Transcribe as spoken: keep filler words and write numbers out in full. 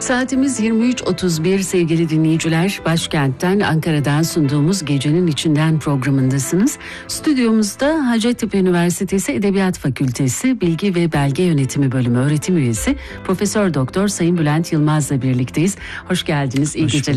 Saatimiz yirmi üç otuz bir sevgili dinleyiciler. Başkentten, Ankara'dan sunduğumuz Gecenin İçinden programındasınız. Stüdyomuzda Hacettepe Üniversitesi Edebiyat Fakültesi Bilgi ve Belge Yönetimi Bölümü öğretim üyesi Profesör Doktor Sayın Bülent Yılmaz'la birlikteyiz. Hoş geldiniz. İyi Hoş geceler.